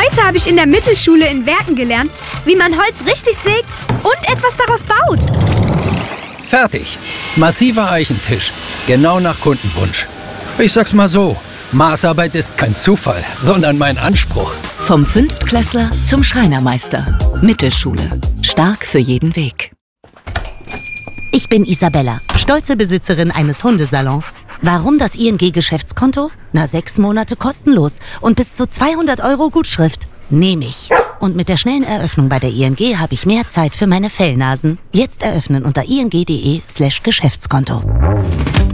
Heute habe ich in der Mittelschule in Werken gelernt, wie man Holz richtig sägt und etwas daraus baut. Fertig. Massiver Eichentisch. Genau nach Kundenwunsch. Ich sag's mal so, Maßarbeit ist kein Zufall, sondern mein Anspruch. Vom Fünftklässler zum Schreinermeister. Mittelschule. Stark für jeden Weg. Ich bin Isabella, stolze Besitzerin eines Hundesalons. Warum das ING-Geschäftskonto? 6 Monate kostenlos und bis zu 200 € Gutschrift. Nehme ich. Und mit der schnellen Eröffnung bei der ING habe ich mehr Zeit für meine Fellnasen. Jetzt eröffnen unter ing.de/Geschäftskonto.